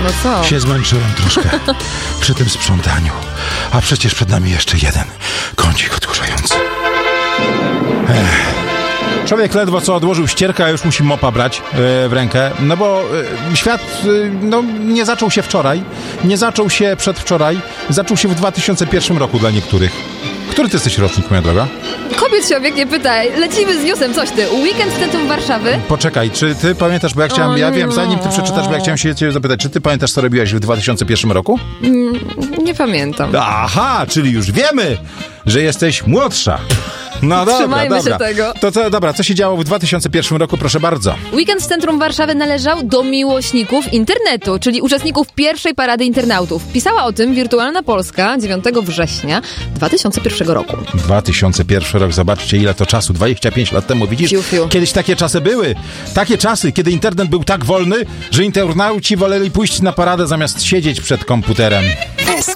No co? Się zmęczyłem troszkę przy tym sprzątaniu. A przecież przed nami jeszcze jeden kącik odkurzający. Człowiek ledwo co odłożył ścierkę, a już musi mopa brać w rękę, no bo świat nie zaczął się wczoraj, nie zaczął się przedwczoraj, zaczął się w 2001 roku dla niektórych. Który ty jesteś rocznik, moja droga? Kobiet się o wiek nie pytaj. Lecimy z newsem, coś ty. Weekend w centrum Warszawy. Poczekaj, czy ty pamiętasz, bo ja chciałem, ja wiem, zanim ty przeczytasz, bo ja chciałem się ciebie zapytać, czy ty pamiętasz, co robiłaś w 2001 roku? Nie pamiętam. Aha, czyli już wiemy, że jesteś młodsza. No dobra, Trzymajmy dobra. się tego. Dobra, co się działo w 2001 roku, proszę bardzo. Weekend w centrum Warszawy należał do miłośników internetu, czyli uczestników pierwszej parady internautów. Pisała o tym Wirtualna Polska 9 września 2001 roku. 2001 rok, zobaczcie ile to czasu, 25 lat temu, widzisz? Fiu, fiu. Kiedyś takie czasy były. Takie czasy, kiedy internet był tak wolny, że internauci woleli pójść na paradę zamiast siedzieć przed komputerem. This